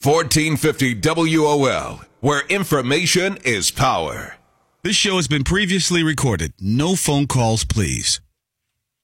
1450 WOL, where information is power. This show has been previously recorded. No phone calls, please.